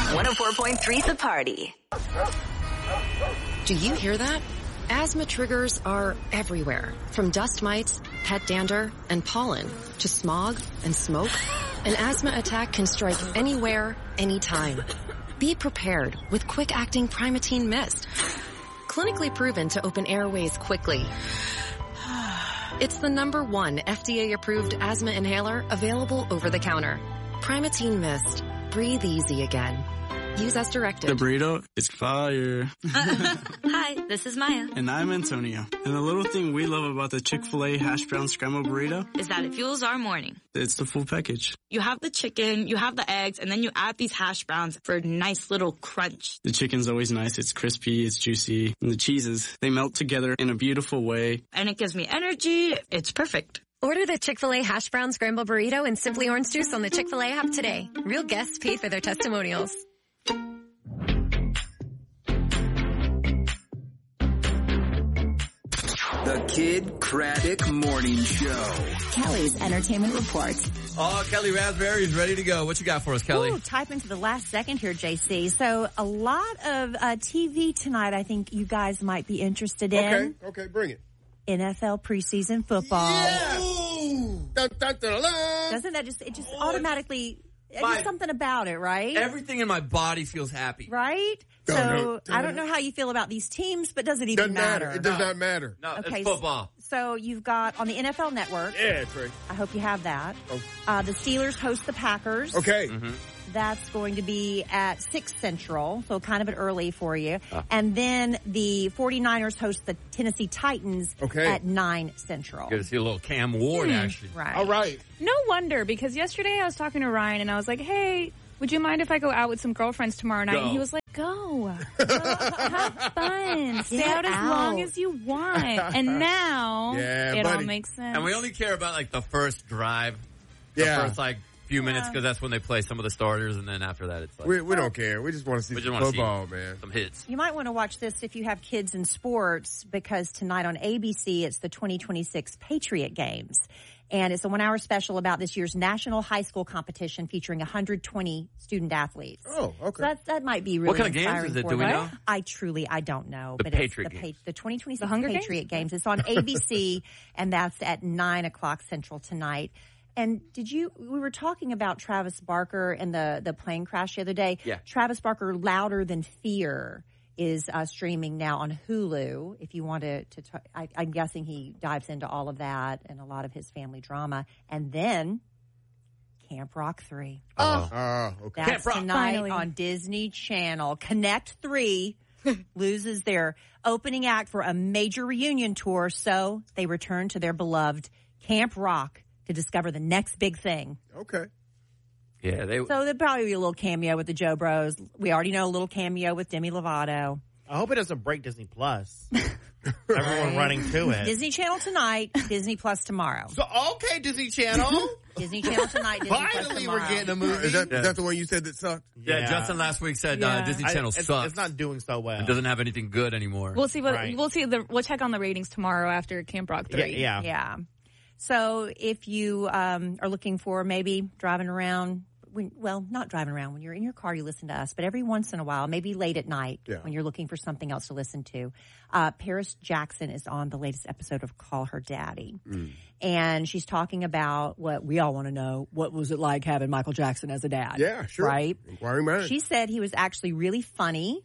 104.3 The Party. Do you hear that? Asthma triggers are everywhere, from dust mites, pet dander, and pollen, to smog and smoke. An asthma attack can strike anywhere, anytime. Be prepared with quick-acting Primatene Mist. Clinically proven to open airways quickly. It's the #1 FDA-approved asthma inhaler available over the counter. Primatene Mist. Breathe easy again. Use as directed. The burrito is fire. Hi, this is Maya. And I'm Antonio. And the little thing we love about the Chick-fil-A hash brown scrambled burrito is that it fuels our morning. It's the full package. You have the chicken, you have the eggs, and then you add these hash browns for a nice little crunch. The chicken's always nice. It's crispy, it's juicy. And the cheeses, they melt together in a beautiful way. And it gives me energy. It's perfect. Order the Chick-fil-A hash brown scrambled burrito and Simply Orange Juice on the Chick-fil-A app today. Real guests pay for their testimonials. The Kid Craddock Morning Show. Kelly's Entertainment Report. Oh, Kelly Raspberry is ready to go. What you got for us, Kelly? Ooh, type into the last second here, JC. So a lot of TV tonight I think you guys might be interested in. Okay, bring it. NFL preseason football. Yeah. Dun, dun, dun, dun, dun. Doesn't that just automatically, just something about it, right? Everything in my body feels happy. Right? So I don't know how you feel about these teams, but does it even matter? It does not matter. No, okay, it's football. So you've got on the NFL Network. Yeah, Trey. I hope you have that. Oh. The Steelers host the Packers. Okay. Mm-hmm. That's going to be at 6 Central, so kind of an early for you. And then the 49ers host the Tennessee Titans at 9 Central. Good to see a little Cam Ward action. Right. All right. No wonder, because yesterday I was talking to Ryan and I was like, hey, would you mind if I go out with some girlfriends tomorrow night? And he was like, go. Have fun. Stay out as long as you want. And now it all makes sense. And we only care about like the first drive. The first few minutes, because that's when they play some of the starters, and then after that it's like... We don't care. We just want to see some football, man. Some hits. You might want to watch this if you have kids in sports, because tonight on ABC it's the 2026 Patriot Games. And it's a 1-hour special about this year's national high school competition featuring 120 student athletes. Oh, okay. So that might be really inspiring. What kind of games is it? Do we know? I don't know. The Patriot Games. The 2026 Patriot Games. It's on ABC, and that's at 9 o'clock Central tonight. And we were talking about Travis Barker and the plane crash the other day. Yeah. Travis Barker, Louder Than Fear, is streaming now on Hulu. If you want to I'm guessing he dives into all of that and a lot of his family drama. And then Camp Rock 3. Okay. That's Camp Rock. tonight Finally. on Disney Channel. Connect 3 loses their opening act for a major reunion tour, so they return to their beloved Camp Rock to discover the next big thing. Okay. Yeah, So there'll probably be a little cameo with the Joe Bros. We already know a little cameo with Demi Lovato. I hope it doesn't break Disney Plus. Everyone running to it. Disney Channel tonight, Disney Plus tomorrow. So, okay, Disney Channel. Disney Channel tonight, Disney Plus Finally, tomorrow. we're getting a movie. Is that the one you said that sucked? Yeah, Justin last week said Disney Channel sucks. It's not doing so well. It doesn't have anything good anymore. We'll see. We'll check on the ratings tomorrow after Camp Rock 3. Yeah. So if you are looking for maybe driving around, not driving around. When you're in your car, you listen to us. But every once in a while, maybe late at night when you're looking for something else to listen to, Paris Jackson is on the latest episode of Call Her Daddy. And she's talking about what we all want to know. What was it like having Michael Jackson as a dad? Yeah, sure. Right? Inquiring mind. She said he was actually really funny.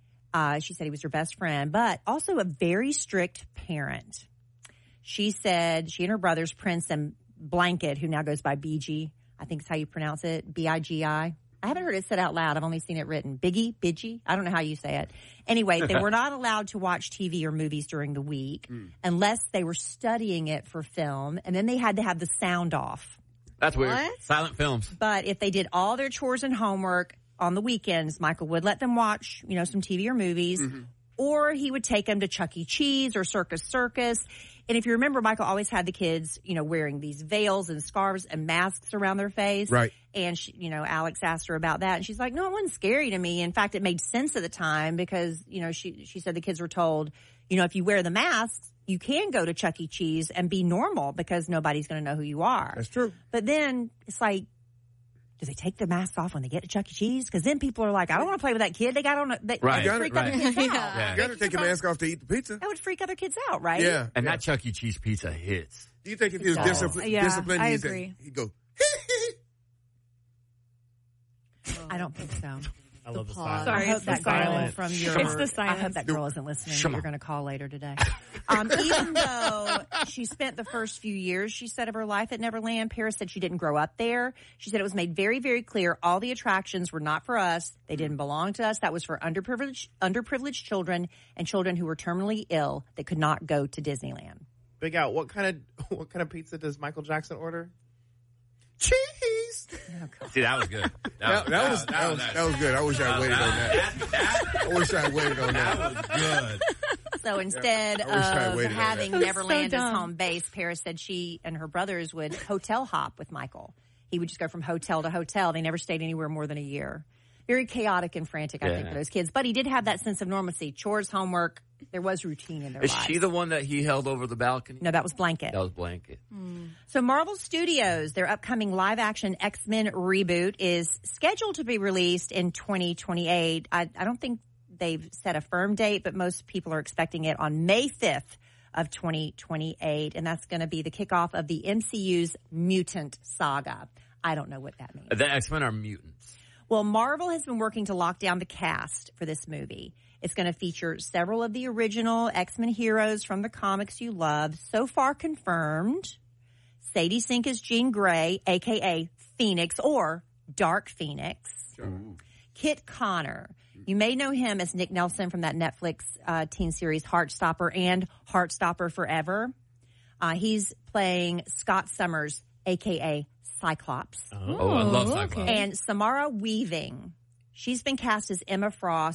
She said he was her best friend, but also a very strict parent. She said she and her brothers, Prince and Blanket, who now goes by BG, I think is how you pronounce it, B-I-G-I. I haven't heard it said out loud. I've only seen it written. Biggie? I don't know how you say it. Anyway, they were not allowed to watch TV or movies during the week unless they were studying it for film, and then they had to have the sound off. That's weird. Silent films. But if they did all their chores and homework on the weekends, Michael would let them watch, some TV or movies, or he would take them to Chuck E. Cheese or Circus. And if you remember, Michael always had the kids, wearing these veils and scarves and masks around their face. Right. And, Alex asked her about that. And she's like, no, it wasn't scary to me. In fact, it made sense at the time because, she said the kids were told, if you wear the masks, you can go to Chuck E. Cheese and be normal because nobody's going to know who you are. That's true. But then it's like, do they take the masks off when they get to Chuck E. Cheese? Because then people are like, I don't want to play with that kid. They got on. They freak other kids out. You got to take your mask off to eat the pizza. That would freak other kids out, right? Yeah. And that Chuck E. Cheese pizza hits. Do you think if he was disciplined, I agree. He'd go, I don't think so. I love the silence. Sorry, I hope that girl from your. It's the silence. I hope that girl isn't listening. You're going to call later today. Even though she spent the first few years, she said, of her life at Neverland, Paris said she didn't grow up there. She said it was made very, very clear all the attractions were not for us. They didn't belong to us. That was for underprivileged children and children who were terminally ill that could not go to Disneyland. Big Al, what kind of pizza does Michael Jackson order? cheese. Oh, see, that was good. That was good. I wish I waited on that. I wish I waited on that. That was good. So instead of having Neverland as home base, Paris said she and her brothers would hotel hop with Michael. He would just go from hotel to hotel. They never stayed anywhere more than a year. Very chaotic and frantic, I think, for those kids. But he did have that sense of normalcy. Chores, homework. There was routine in their lives. Is she the one that he held over the balcony? No, that was Blanket. That was Blanket. So Marvel Studios, their upcoming live-action X-Men reboot is scheduled to be released in 2028. I don't think they've set a firm date, but most people are expecting it on May 5th of 2028. And that's going to be the kickoff of the MCU's mutant saga. I don't know what that means. The X-Men are mutants. Well, Marvel has been working to lock down the cast for this movie. It's going to feature several of the original X-Men heroes from the comics you love. So far confirmed, Sadie Sink is Jean Grey, a.k.a. Phoenix or Dark Phoenix. Ooh. Kit Connor. You may know him as Nick Nelson from that Netflix teen series Heartstopper and Heartstopper Forever. He's playing Scott Summers, a.k.a. Cyclops. Oh, I love Cyclops. And Samara Weaving. She's been cast as Emma Frost